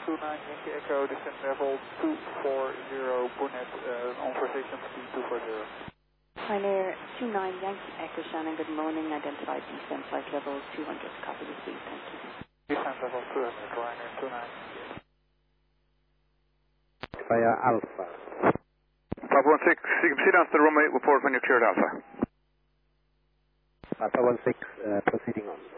29 Yankee Echo, descent level 240, Burnett, on position speed 240. Ryanair 29 Yankee Echo Shannon, good morning, identified descent flight level 200, copy the speed, thank you. Descent level 200, Ryanair 29. Via Alpha. Papa 16, you can proceed on to the runway, report when you're cleared Alpha. Alpha 16, proceeding on.